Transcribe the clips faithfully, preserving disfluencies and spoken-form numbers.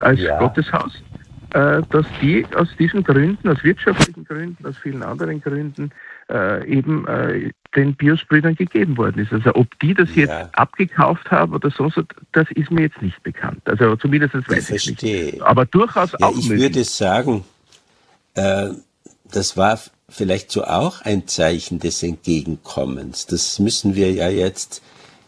als Ja. Gotteshaus, äh, dass die aus diesen Gründen, aus wirtschaftlichen Gründen, aus vielen anderen Gründen äh, eben äh, den Pius-Brüdern gegeben worden ist. Also ob die das Ja. jetzt abgekauft haben oder so, so, das ist mir jetzt nicht bekannt. Also zumindest weiß Ich ich verstehe. nicht. Aber durchaus Ja, auch ich möglich. würde sagen, äh, das war f- vielleicht so auch ein Zeichen des Entgegenkommens. Das müssen wir ja jetzt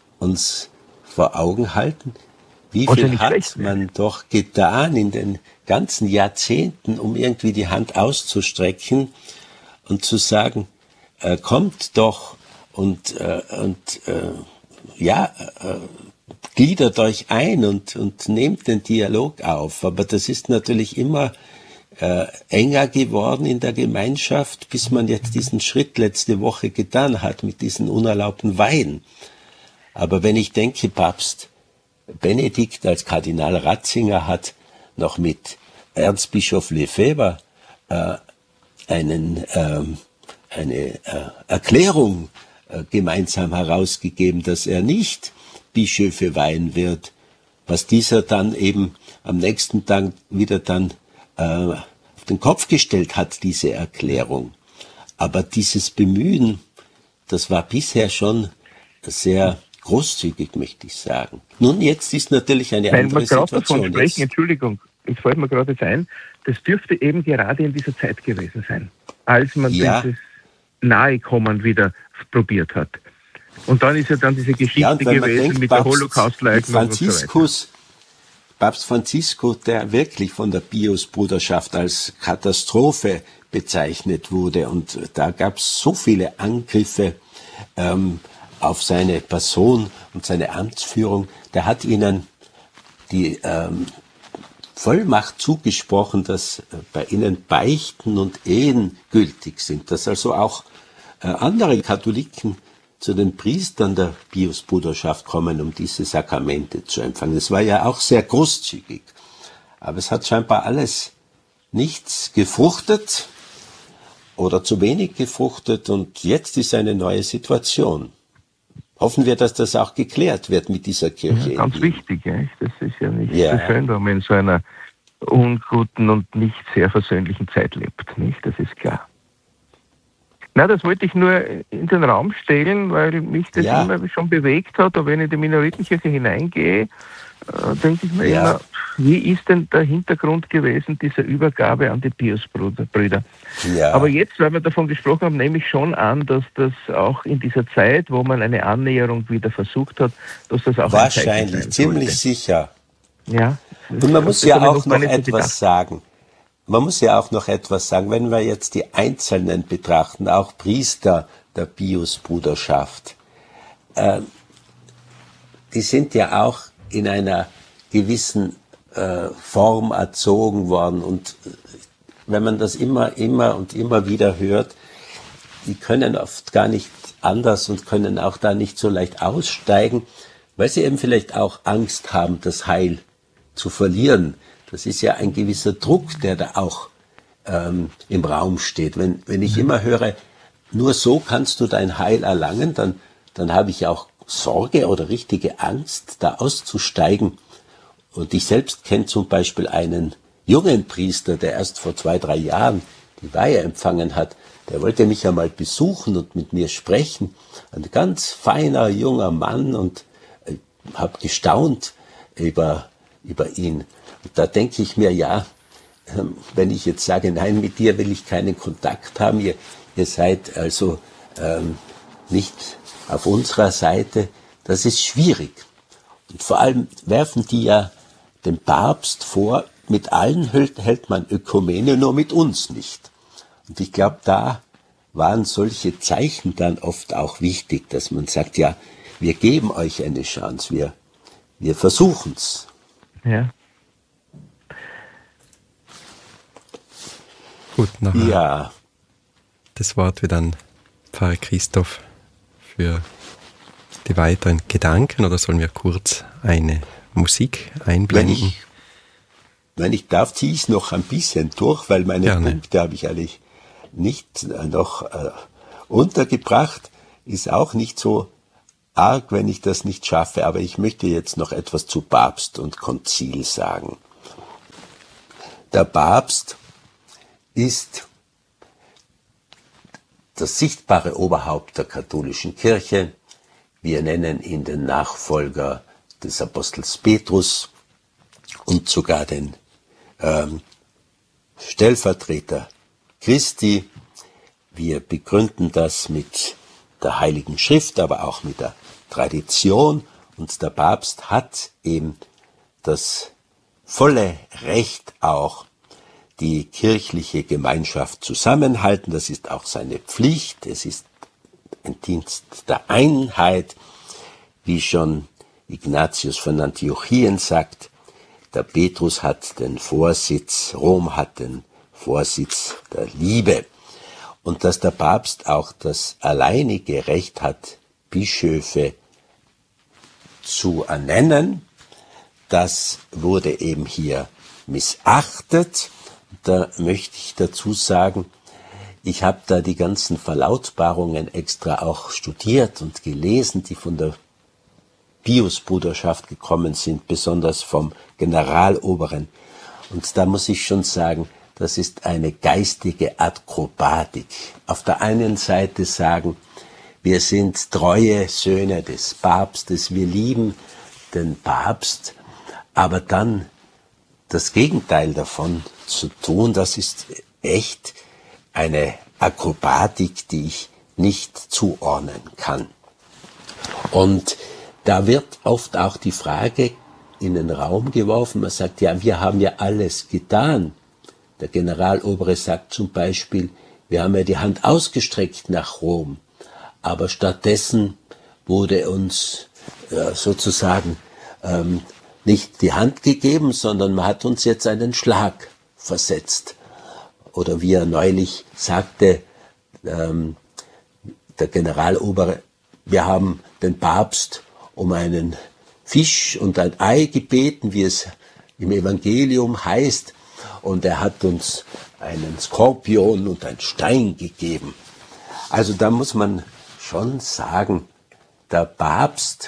uns vor Augen halten. Wie Was ja viel nicht hat schlecht wäre. man doch getan in den ganzen Jahrzehnten, um irgendwie die Hand auszustrecken und zu sagen, äh, kommt doch und, äh, und äh, ja, äh, gliedert euch ein und, und nehmt den Dialog auf. Aber das ist natürlich immer äh, enger geworden in der Gemeinschaft, bis man jetzt diesen Schritt letzte Woche getan hat mit diesen unerlaubten Weihen. Aber wenn ich denke, Papst Benedikt als Kardinal Ratzinger hat noch mit Erzbischof Lefebvre äh, einen, ähm, eine äh, Erklärung äh, gemeinsam herausgegeben, dass er nicht Bischöfe weihen wird, was dieser dann eben am nächsten Tag wieder dann äh, auf den Kopf gestellt hat, diese Erklärung. Aber dieses Bemühen, das war bisher schon sehr großzügig, möchte ich sagen. Nun, jetzt ist natürlich eine Wenn wir andere gerade davon Situation. sprechen, Jetzt, Entschuldigung, es fällt mir gerade jetzt ein, das dürfte eben gerade in dieser Zeit gewesen sein, als man Ja. dieses Nahekommen wieder probiert hat. Und dann ist ja dann diese Geschichte ja, und wenn man gewesen denkt, mit der Papst Holocaustleugnung und so weiter. Franziskus, Papst Franziskus, der wirklich von der Pius-Bruderschaft als Katastrophe bezeichnet wurde, und da gab es so viele Angriffe ähm, auf seine Person und seine Amtsführung, der hat ihnen die ähm, Vollmacht zugesprochen, dass äh, bei ihnen Beichten und Ehen gültig sind, dass also auch äh, andere Katholiken zu den Priestern der Pius-Bruderschaft kommen, um diese Sakramente zu empfangen. Das war ja auch sehr großzügig, aber es hat scheinbar alles nichts gefruchtet oder zu wenig gefruchtet, und jetzt ist eine neue Situation. Hoffen wir, dass das auch geklärt wird mit dieser Kirche. Ja, ganz in Wien. wichtig, ja. Das ist ja nicht Ja. so schön, wenn man in so einer unguten und nicht sehr versöhnlichen Zeit lebt, nicht? Das ist klar. Na, das wollte ich nur in den Raum stellen, weil mich das Ja. immer schon bewegt hat. Und wenn ich in die Minoritenkirche hineingehe, äh, denke ich mir Ja. immer, wie ist denn der Hintergrund gewesen dieser Übergabe an die Pius-Brüder? Ja. Aber jetzt, weil wir davon gesprochen haben, nehme ich schon an, dass das auch in dieser Zeit, wo man eine Annäherung wieder versucht hat, dass das auch ein Zeichen Wahrscheinlich, sein ziemlich sollte. sicher. Ja. Und man muss Das ja habe ich auch noch gar nicht so etwas gedacht. sagen. Man muss ja auch noch etwas sagen, wenn wir jetzt die Einzelnen betrachten, auch Priester der Pius-Bruderschaft, äh, die sind ja auch in einer gewissen äh, Form erzogen worden, und äh, wenn man das immer, immer und immer wieder hört, die können oft gar nicht anders und können auch da nicht so leicht aussteigen, weil sie eben vielleicht auch Angst haben, das Heil zu verlieren. Das ist ja ein gewisser Druck, der da auch ähm, im Raum steht. Wenn, wenn ich immer höre, nur so kannst du dein Heil erlangen, dann, dann habe ich auch Sorge oder richtige Angst, da auszusteigen. Und ich selbst kenne zum Beispiel einen jungen Priester, der erst vor zwei, drei Jahren die Weihe empfangen hat. Der wollte mich einmal besuchen und mit mir sprechen. Ein ganz feiner, junger Mann, und ich habe gestaunt über, über ihn. Und da denke ich mir, ja, wenn ich jetzt sage, nein, mit dir will ich keinen Kontakt haben, ihr, ihr seid also ähm, nicht auf unserer Seite, das ist schwierig. Und vor allem werfen die ja dem Papst vor, mit allen hält, hält man Ökumene, nur mit uns nicht. Und ich glaube, da waren solche Zeichen dann oft auch wichtig, dass man sagt, ja, wir geben euch eine Chance, wir, wir versuchen's. Ja. Gut, nachher Ja, das Wort wieder an Pfarrer Christoph für die weiteren Gedanken, oder sollen wir kurz eine Musik wenn einblenden? ich, wenn ich darf, ziehe ich es noch ein bisschen durch, weil meine Gerne. Punkte habe ich eigentlich nicht äh, noch äh, untergebracht. Ist auch nicht so arg, wenn ich das nicht schaffe, aber ich möchte jetzt noch etwas zu Papst und Konzil sagen. Der Papst ist das sichtbare Oberhaupt der katholischen Kirche. Wir nennen ihn den Nachfolger des Apostels Petrus und sogar den ähm, Stellvertreter Christi. Wir begründen das mit der Heiligen Schrift, aber auch mit der Tradition. Und der Papst hat eben das volle Recht auch, die kirchliche Gemeinschaft zusammenhalten. Das ist auch seine Pflicht. Es ist ein Dienst der Einheit, wie schon Ignatius von Antiochien sagt. Der Petrus hat den Vorsitz, Rom hat den Vorsitz der Liebe. Und dass der Papst auch das alleinige Recht hat, Bischöfe zu ernennen, das wurde eben hier missachtet. Da möchte ich dazu sagen, ich habe da die ganzen Verlautbarungen extra auch studiert und gelesen, die von der Piusbruderschaft gekommen sind, besonders vom Generaloberen. Und da muss ich schon sagen, das ist eine geistige Akrobatik. Auf der einen Seite sagen, wir sind treue Söhne des Papstes, wir lieben den Papst, aber dann das Gegenteil davon zu tun, das ist echt eine Akrobatik, die ich nicht zuordnen kann. Und da wird oft auch die Frage in den Raum geworfen, man sagt, ja, wir haben ja alles getan. Der Generalobere sagt zum Beispiel, wir haben ja die Hand ausgestreckt nach Rom, aber stattdessen wurde uns äh, sozusagen ähm, nicht die Hand gegeben, sondern man hat uns jetzt einen Schlag versetzt. Oder wie er neulich sagte, ähm, der Generalobere, wir haben den Papst um einen Fisch und ein Ei gebeten, wie es im Evangelium heißt, und er hat uns einen Skorpion und einen Stein gegeben. Also da muss man schon sagen, der Papst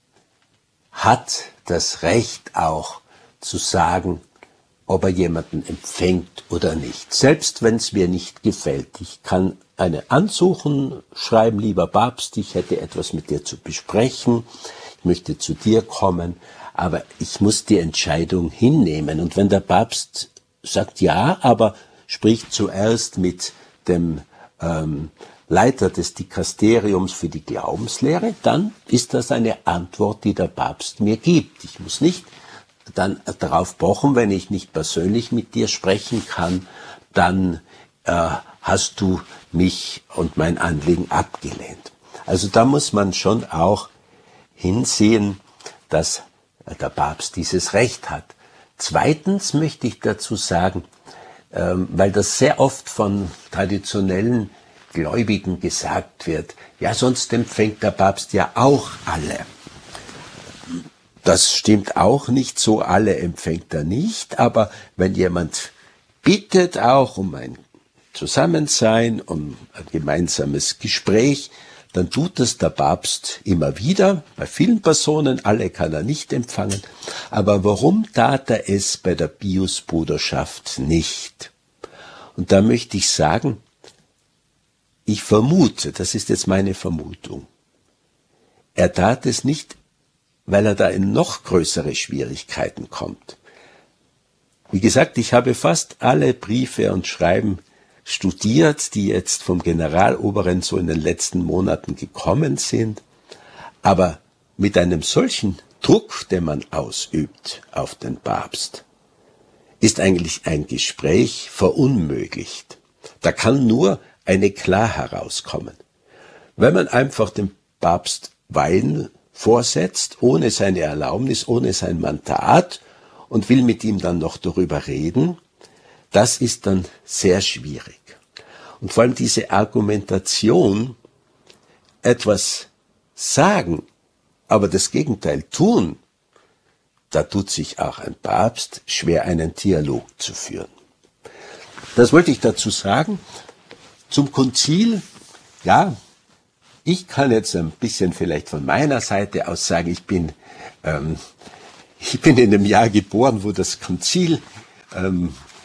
hat das Recht auch zu sagen, ob er jemanden empfängt oder nicht. Selbst wenn es mir nicht gefällt. Ich kann eine Ansuchen schreiben, lieber Papst, ich hätte etwas mit dir zu besprechen, ich möchte zu dir kommen, aber ich muss die Entscheidung hinnehmen. Und wenn der Papst sagt ja, aber spricht zuerst mit dem ähm, Leiter des Dikasteriums für die Glaubenslehre, dann ist das eine Antwort, die der Papst mir gibt. Ich muss nicht dann darauf pochen, wenn ich nicht persönlich mit dir sprechen kann, dann äh, hast du mich und mein Anliegen abgelehnt. Also da muss man schon auch hinsehen, dass der Papst dieses Recht hat. Zweitens möchte ich dazu sagen, ähm, weil das sehr oft von traditionellen Gläubigen gesagt wird, ja, sonst empfängt der Papst ja auch alle. Das stimmt auch nicht, so alle empfängt er nicht, aber wenn jemand bittet auch um ein Zusammensein, um ein gemeinsames Gespräch, dann tut es der Papst immer wieder, bei vielen Personen, alle kann er nicht empfangen, aber warum tat er es bei der Piusbruderschaft nicht? Und da möchte ich sagen, ich vermute, das ist jetzt meine Vermutung, er tat es nicht, weil er da in noch größere Schwierigkeiten kommt. Wie gesagt, ich habe fast alle Briefe und Schreiben studiert, die jetzt vom Generaloberen so in den letzten Monaten gekommen sind, aber mit einem solchen Druck, den man ausübt auf den Papst, ist eigentlich ein Gespräch verunmöglicht. Da kann nur eine Klar herauskommen. Wenn man einfach dem Papst Wein vorsetzt, ohne seine Erlaubnis, ohne sein Mandat und will mit ihm dann noch darüber reden, das ist dann sehr schwierig. Und vor allem diese Argumentation, etwas sagen, aber das Gegenteil tun, da tut sich auch ein Papst schwer, einen Dialog zu führen. Das wollte ich dazu sagen. Zum Konzil, ja, ich kann jetzt ein bisschen vielleicht von meiner Seite aus sagen, ich bin, ähm, ich bin in einem Jahr geboren, wo das Konzil ähm,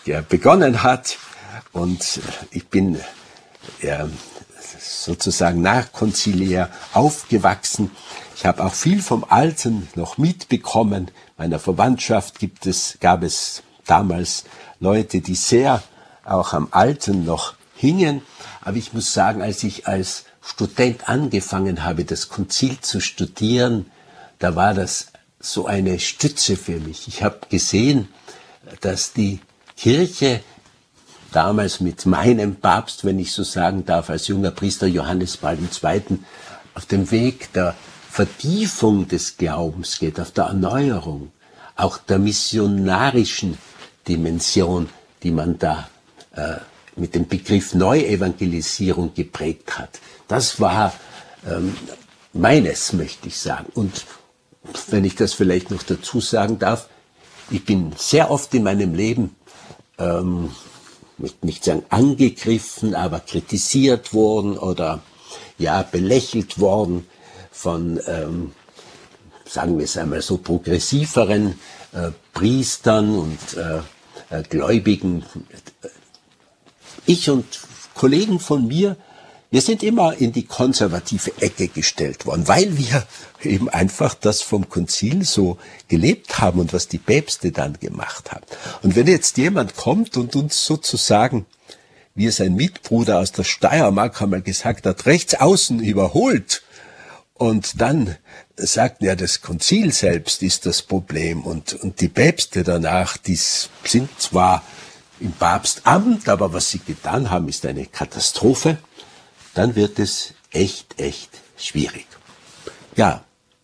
ja, begonnen hat. Und ich bin ja, sozusagen nachkonziliär aufgewachsen. Ich habe auch viel vom Alten noch mitbekommen. Meiner Verwandtschaft gibt es, gab es damals Leute, die sehr auch am Alten noch hingen. Aber ich muss sagen, als ich als Student angefangen habe, das Konzil zu studieren, da war das so eine Stütze für mich. Ich habe gesehen, dass die Kirche damals mit meinem Papst, wenn ich so sagen darf, als junger Priester Johannes Paul der Zweite, auf dem Weg der Vertiefung des Glaubens geht, auf der Erneuerung, auch der missionarischen Dimension, die man da äh, mit dem Begriff Neuevangelisierung geprägt hat. Das war ähm, meines, möchte ich sagen. Und wenn ich das vielleicht noch dazu sagen darf, ich bin sehr oft in meinem Leben, ähm, ich möchte nicht sagen angegriffen, aber kritisiert worden oder ja belächelt worden von, ähm, sagen wir es einmal so, progressiveren äh, Priestern und äh, äh, Gläubigen. Ich und Kollegen von mir, wir sind immer in die konservative Ecke gestellt worden, weil wir eben einfach das vom Konzil so gelebt haben und was die Päpste dann gemacht haben. Und wenn jetzt jemand kommt und uns sozusagen, wie es ein Mitbruder aus der Steiermark einmal gesagt hat, rechts außen überholt und dann sagt, ja, das Konzil selbst ist das Problem und, und die Päpste danach, die sind zwar im Papstamt, aber was sie getan haben, ist eine Katastrophe, dann wird es echt, echt schwierig. Ja,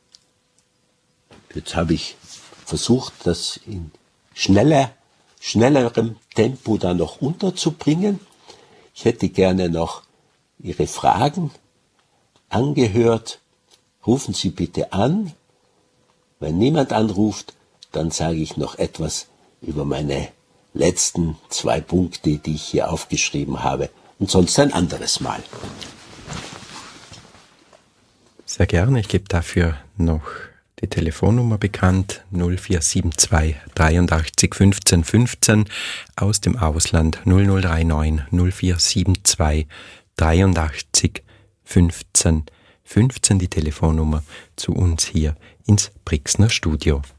jetzt habe ich versucht, das in schneller, schnellerem Tempo da noch unterzubringen. Ich hätte gerne noch Ihre Fragen angehört. Rufen Sie bitte an. Wenn niemand anruft, dann sage ich noch etwas über meine letzten zwei Punkte, die ich hier aufgeschrieben habe, und sonst ein anderes Mal. Sehr gerne. Ich gebe dafür noch die Telefonnummer bekannt, null vier sieben zwei dreiundachtzig fünfzehn fünfzehn, aus dem Ausland null null drei neun null vier sieben zwei dreiundachtzig fünfzehn fünfzehn, die Telefonnummer zu uns hier ins Brixner Studio.